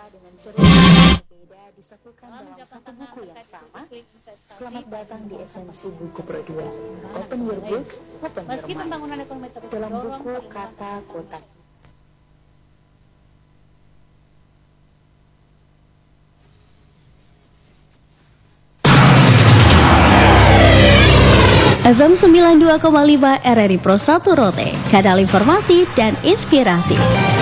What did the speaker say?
dengan sudut pandang berbeda disatukan dalam satu buku yang sama. Selamat datang di Esensi Buku Pro 2. Open your book, open your mind. Dalam buku Kata Kotak. FM 92,5 RRI Pro 1 Rote, kanal informasi dan inspirasi.